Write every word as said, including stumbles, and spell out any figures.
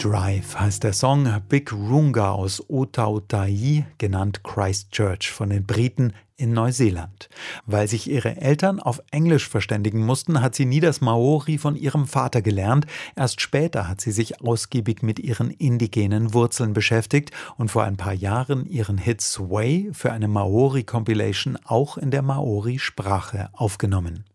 Drive heißt der Song Big Runga aus Otautai, genannt Christchurch von den Briten in Neuseeland. Weil sich ihre Eltern auf Englisch verständigen mussten, hat sie nie das Maori von ihrem Vater gelernt. Erst später hat sie sich ausgiebig mit ihren indigenen Wurzeln beschäftigt und vor ein paar Jahren ihren Hit Sway für eine Maori-Compilation auch in der Maori-Sprache aufgenommen.